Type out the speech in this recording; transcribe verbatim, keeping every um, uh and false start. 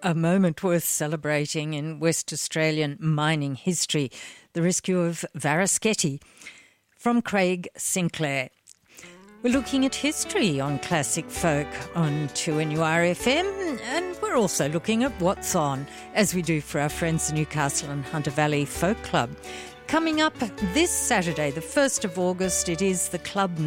A moment worth celebrating in West Australian mining history, the rescue of Varisketti. From Craig Sinclair. We're looking at history on Classic Folk on two N U R F M, and we're also looking at what's on, as we do for our friends the Newcastle and Hunter Valley Folk Club. Coming up this Saturday, the first of August, it is the club